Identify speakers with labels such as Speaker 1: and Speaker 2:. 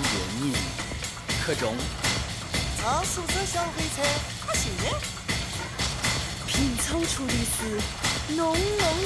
Speaker 1: 原因，可中。
Speaker 2: 超速车小飞车，可行。
Speaker 3: 拼凑出的是浓浓